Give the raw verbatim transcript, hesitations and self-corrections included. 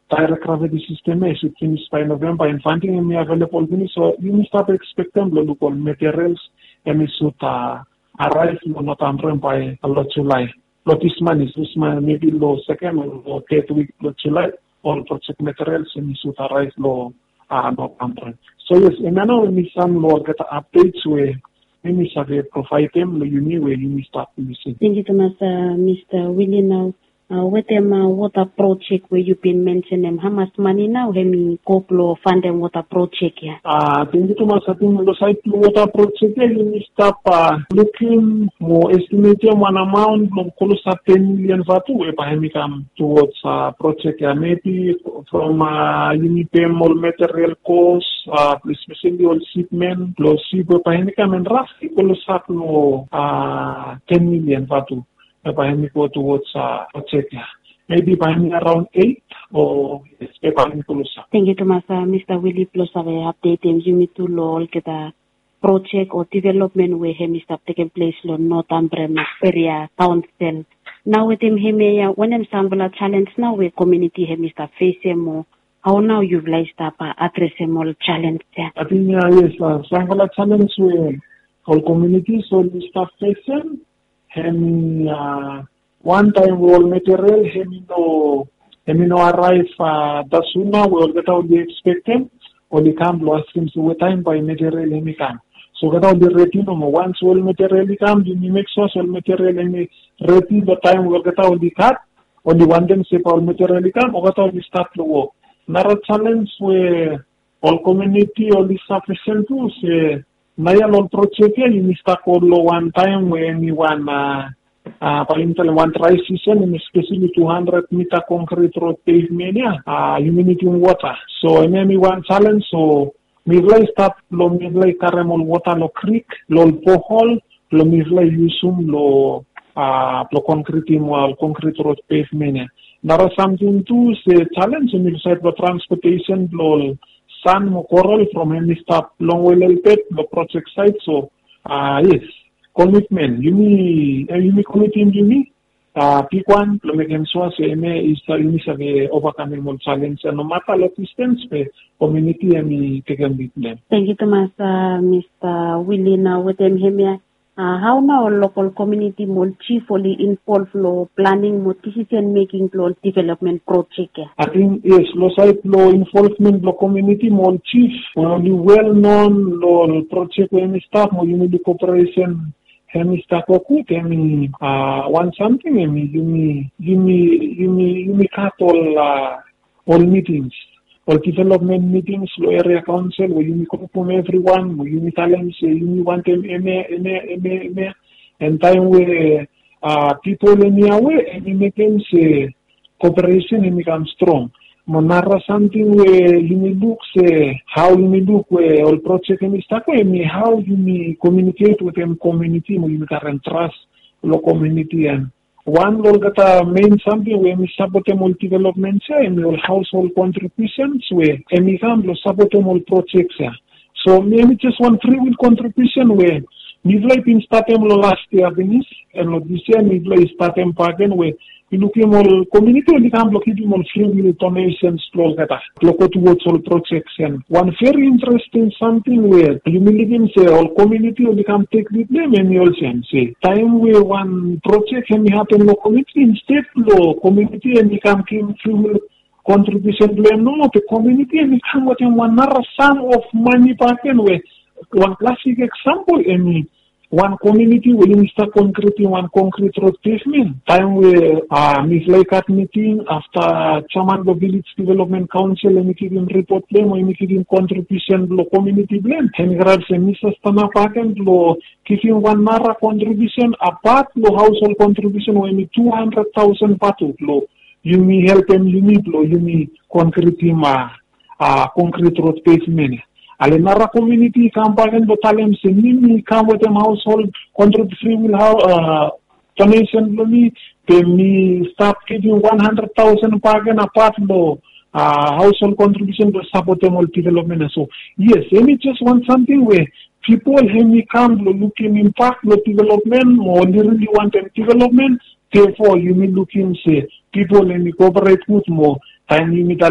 direct revenue system is finished by November and funding is available. So you must start expecting the local materials and it should uh, arrive not by a lot July. Lot this money is this money maybe low second or third week of July. All project materials and it should arrive low uh, November. So yes, and now we some law get updates where we have provide them you need where you start missing. Thank you so much, uh, Mister Willie. Now. Uh, with them uh, water project where you've been mentioning, how much money now have me couple fund them water project here? Ah, thank you so much. I think the site water project you start uh, looking more estimating one amount from close to ten million vatu if I come towards uh, project uh, maybe from uh, you pay more material costs, uh, especially all shipment, plus ship I come and roughly close to uh ten million vatu. If I go towards uh, project, maybe by around eight or yes, if I closer. Thank you, Thomas. Uh, Mister Willie, plus have update him. You need to law get a project or development where him is taking place in Northumbria area council. Now with him, him when him sample a challenge now with community him is facing more. How now you've like start uh, addressing all challenge there? I think uh, yes, uh, sample a challenge where all communities all start facing. And uh, one time we all material, he no, he no arrive uh, the sooner we all get out the expected, or the come lost him so time by material he come. So get out the ready no more. Once all material come, you make sure all material he ready the time we all get out the cut, only one them say all material come, or get out the start to work. Another challenge where all community, all the sufficient tools, uh, Naya long project here, you must start one time when you want uh uh one try season and especially two hundred meter concrete road pavement uh you need in water. So maybe one challenge so midlay start lo midlay caramel water lo creek, lo pohol, lo midlay usum lo uh lo concrete mo concrete road pavement. Nara something to say challenge in the side of transportation lo San Mocoral from any stop long way pet the project site. So uh yes, commitment. You need uh, you need committing you need uh pick one to make him so say me is you need overcoming more challenge and no matter what distance pe community and me take them with them. Thank you Thomas, uh, Mister Willie. Now with them here. Uh, how now local community more chiefly involved in planning more decision making for development project? I think yes, lo side lo involvement lo community more chief, only well known lo project when staff mo unity cooperation hemi staff ko hemi uh one something hemi yumi yumi yumi yumi cut all uh, all meetings. All development meetings, lo area council, where you come from everyone, where you talents, you want them, and time where uh, people in your way, and you make them say cooperation and become strong. Monara something where you may look, say, how you may look where all project and stuff, how you may communicate with them community, where you can trust the community and one will get a main something where we support all developments and all household contributions where we can support all projects. So maybe just one free will contribution where we've like been starting last year and this year we've like starting again where we look at all community and we can look at all free will donations to look towards all projects. And one very interesting something where you may even say all community and we can take with them and you also say time where one project can happen no community instead lo community and we can give free will contribution to them no the community and we can get one another sum of money back and where one classic example and one community will start concreting one concrete road pavement. Time where uh Miss like at meeting after chairman of village development council and give him report them or give him contribution to community blend. And grab say Missus Tanapakan to give him one nara contribution apart lo household contribution when me two hundred thousand patu lo you me help him you need lo you me concrete him uh, uh concrete road pavement. Alenara community campaign do talem se mimi come with them household contribute free will how uh donation lo me pe me start giving one hundred thousand pagan apart lo uh household contribution to support them all development. So yes, any just want something where people when me come lo looking impact lo development or really want them development, therefore you may looking say people when me cooperate with more time you